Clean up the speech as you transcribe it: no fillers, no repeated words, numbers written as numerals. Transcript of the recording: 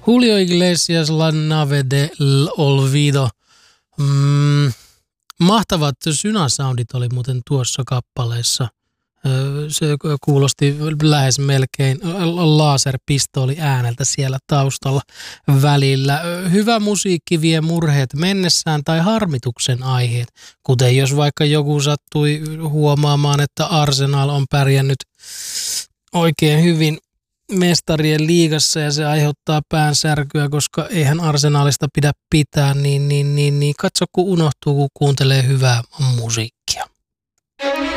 Julio Iglesias, La Nave de Olvido. Mahtavat synasoundit oli muuten tuossa kappaleessa. Se kuulosti lähes melkein laserpistooli ääneltä siellä taustalla välillä. Hyvä musiikki vie murheet mennessään tai harmituksen aiheet, kuten jos vaikka joku sattui huomaamaan, että Arsenal on pärjännyt oikein hyvin mestarien liigassa ja se aiheuttaa päänsärkyä, koska eihän Arsenalista pidä pitää, niin katso kun unohtuu, kun kuuntelee hyvää musiikkia.